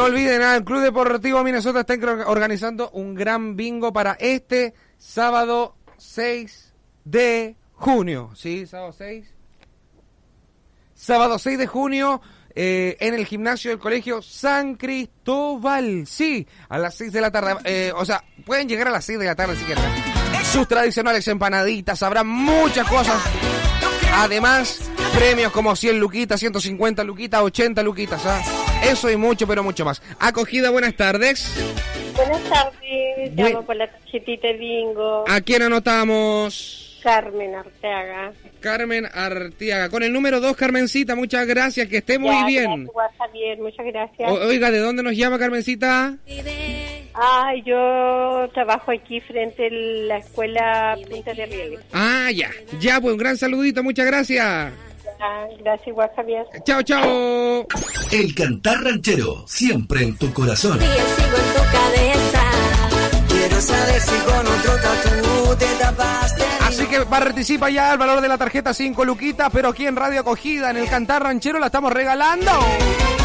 No olviden, el Club Deportivo Minnesota está organizando un gran bingo para este sábado 6 de junio. ¿Sí? ¿Sábado 6? Sábado 6 de junio en el gimnasio del Colegio San Cristóbal. Sí, a las 6 de la tarde. O sea, pueden llegar a las 6 de la tarde si quieren. Sus tradicionales empanaditas, habrá muchas cosas. Además, premios como 100 luquitas, 150 luquitas, 80 luquitas. Eso y mucho, pero mucho más. Acogida, buenas tardes. Buenas tardes, llamo por la tarjetita de bingo. ¿A quién anotamos? Carmen Arteaga. Carmen Arteaga. Con el número 2, Carmencita, muchas gracias, que esté muy bien. Bien, muchas gracias. Oiga, ¿de dónde nos llama, Carmencita? Yo trabajo aquí frente a la escuela Punta de Rieles. Ya, pues un gran saludito, muchas gracias. Gracias, igual, Javier. Chao, chao. El Cantar Ranchero, siempre en tu corazón. Sí, sigo en tu cabeza. Quiero saber si con otro tatú te tapaste. Así que participa ya, el valor de la tarjeta 5 luquitas, pero aquí en Radio Acogida, en el Cantar Ranchero, la estamos regalando.